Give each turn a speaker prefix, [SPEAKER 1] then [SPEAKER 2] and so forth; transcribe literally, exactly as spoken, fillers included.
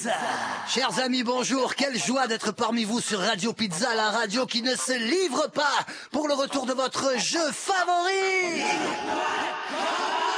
[SPEAKER 1] Pizza. Chers amis, bonjour. Quelle joie d'être parmi vous sur Radio Pizza, la radio qui ne se livre pas pour le retour de votre jeu favori.